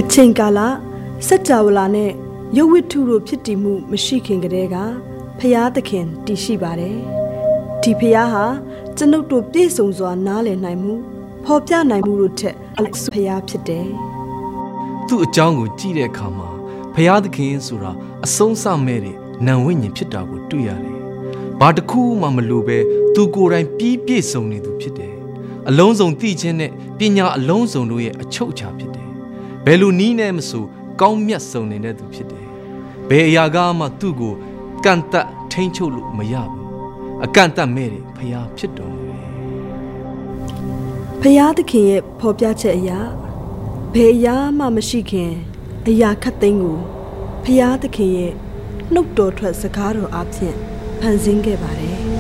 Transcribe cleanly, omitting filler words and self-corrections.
ချိန်ကာလစัจ java လာနဲ့ရုပ်ဝတ္ထုတို့ဖြစ်တည်မှုမရှိခင်ကတည်းကဖယားသခင်တည်ရှိပါတယ်ဒီဖယားဟာကျွန်ုပ်တို့ပြည့်စုံစွာနားလည်နိုင်မှုဖော်ပြနိုင်မှုတို့ထက်အလက်ဖယားဖြစ်တယ်သူ့အကြောင်းကိုကြည့်တဲ့အခါမှာဖယားသခင်ဆိုတာအဆုံးစမဲ့တဲ့နံဝိညာဉ်ဖြစ်တာကိုတွေ့ရတယ်ဘာတစ်ခုမှမလိုပဲသူကိုယ်တိုင်ပြည့်စုံနေသူဖြစ်တယ်အလုံးစုံသိခြင်းနဲ့ပညာအလုံးစုံတို့ရဲ့အချုပ်အခြာဖြစ်တယ်ဘယ်လိုနည်းနဲ့မဆိုကောင်းမြတ်စုံနေတဲ့သူဖြစ်တယ်ဘယ်အရာကမှသူ့ကိုကန့်သတ်ထိန်းချုပ်လို့မရဘူးအကန့်အသတ်မဲ့တဲ့ဖယားဖြစ်တော်မူတယ်ဖယားသခင်ရဲ့ဖော်ပြချက်အရာဘယ်အရာမှမရှိခင်အရာခတ်သိမ်းကိုဖယားသခင်ရဲ့နှုတ်တော်ထွက်စကားတော်အပြင်ဖန်ဆင်းခဲ့ပါတယ်